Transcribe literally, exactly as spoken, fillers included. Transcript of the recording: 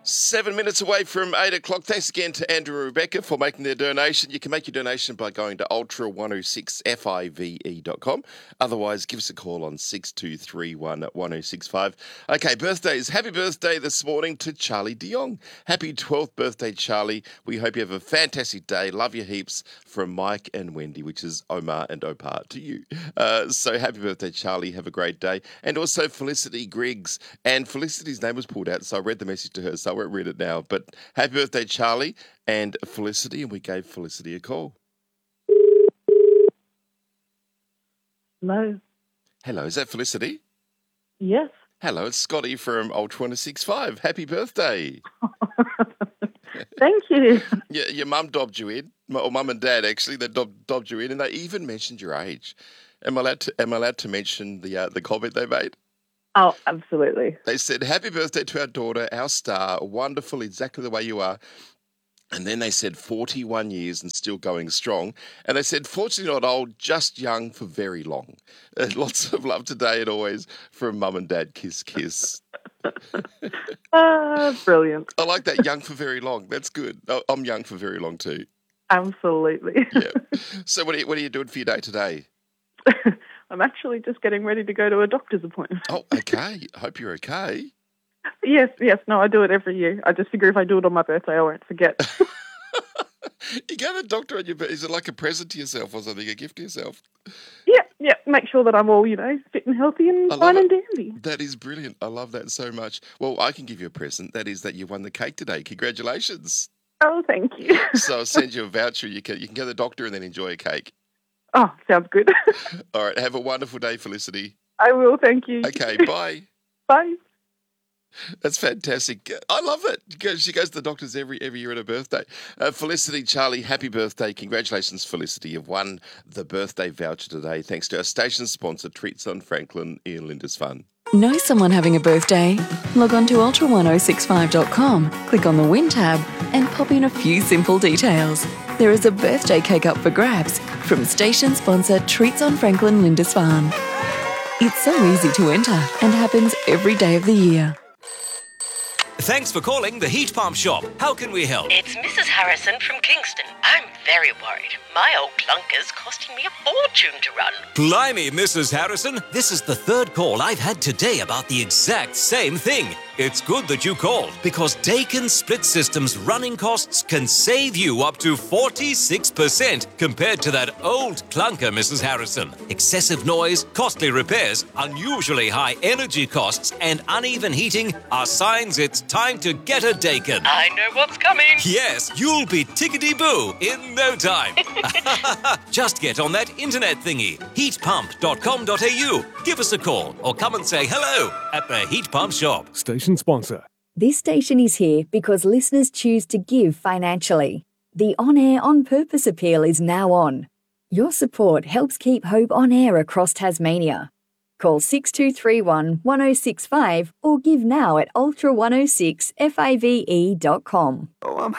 Seven minutes away from eight o'clock. Thanks again to Andrew and Rebecca for making their donation. You can make your donation by going to ultra one oh six five e dot com. Otherwise, give us a call on six two three one one oh six five. Okay, birthdays. Happy birthday this morning to Charlie de Jong. Happy twelfth birthday, Charlie. We hope you have a fantastic day. Love you heaps from Mike and Wendy, which is Omar and Opar to you. Uh, so happy birthday, Charlie. Have a great day. And also Felicity Griggs. And Felicity's name was pulled out, so I read the message to her, so I won't read it now. But happy birthday, Charlie and Felicity. And we gave Felicity a call. Hello. Hello, is that Felicity? Yes. Hello, it's Scotty from Ultra one oh six five. Happy birthday. Thank you. Yeah, your mum dobbed you in, or mum and dad actually, they dobbed, dobbed you in, and they even mentioned your age. Am I allowed to, am I allowed to mention the uh, the comment they made? Oh, absolutely. They said, happy birthday to our daughter, our star, wonderful, exactly the way you are. And then they said forty-one years and still going strong. And they said, fortunately not old, just young for very long. Uh, lots of love today and always from mum and dad. Kiss, kiss. uh, brilliant. I like that, young for very long. That's good. Oh, I'm young for very long too. Absolutely. Yeah. So what are you, what are you doing for your day today? I'm actually just getting ready to go to a doctor's appointment. Oh, okay. I hope you're okay. Yes, yes. No, I do it every year. I just figure if I do it on my birthday, I won't forget. You go to the doctor on your birthday. Is it like a present to yourself or something, a gift to yourself? Yeah, yeah. Make sure that I'm all, you know, fit and healthy and fine and dandy. That is brilliant. I love that so much. Well, I can give you a present. That is that you won the cake today. Congratulations. Oh, thank you. So I'll send you a voucher. You can you can go to the doctor and then enjoy a cake. Oh, sounds good. All right. Have a wonderful day, Felicity. I will. Thank you. Okay. Bye. Bye. That's fantastic. I love it. She goes to the doctors every every year at her birthday. Uh, Felicity, Charlie, happy birthday. Congratulations, Felicity. You've won the birthday voucher today thanks to our station sponsor, Treats on Franklin, Ian Linda's Fun. Know someone having a birthday? Log on to ultra one oh six five dot com, click on the Win tab and pop in a few simple details. There is a birthday cake up for grabs from station sponsor Treats on Franklin, Lindisfarne. It's so easy to enter and happens every day of the year. Thanks for calling the Heat Pump Shop. How can we help? It's Missus Harrison from Kingston. I'm very worried. My old clunker's costing me a fortune to run. Blimey, Missus Harrison. This is the third call I've had today about the exact same thing. It's good that you called because Daikin Split System's running costs can save you up to forty-six percent compared to that old clunker, Missus Harrison. Excessive noise, costly repairs, unusually high energy costs, and uneven heating are signs it's time to get a Daikin. I know what's coming. Yes, you'll be tickety-boo in no time. Just get on that internet thingy, heat pump dot com dot a u. Give us a call or come and say hello at the Heat Pump Shop. Station sponsor. This station is here because listeners choose to give financially. The On Air On Purpose appeal is now on. Your support helps keep hope on air across Tasmania. Call six two three one one oh six five or give now at ultra one oh six five e dot com. Oh, I'm